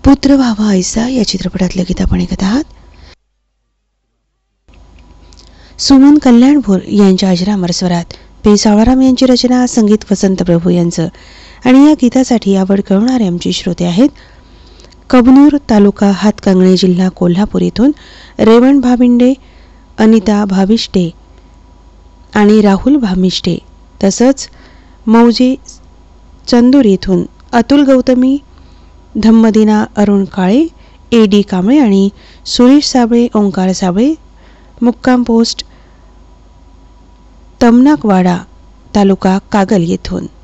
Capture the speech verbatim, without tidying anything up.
पुत्र व्हावा ऐसा या चित्रपटातलं गीत आपण ऐकत आहात. सुमन कल्याणपूर यांच्या अजरामर स्वरात पे सावळाराम यांची रचना, संगीत वसंत प्रभू यांचं. आणि या गीतासाठी आवड कळवणारे आमचे श्रोते आहेत कबनूर तालुका हातकंगणे जिल्हा कोल्हापूर येथून रेवण भाविंडे, अनिता भाविष्टे आणि राहुल भामिष्टे, तसंच मौजे चंदूर येथून अतुल गौतमी, धम्मदिना अरुण काळे, ए डी कांबळे आणि सुरेश साबळे, ओंकार साबळे, मुक्काम पोस्ट तमनाकवाडा तालुका कागल येथून.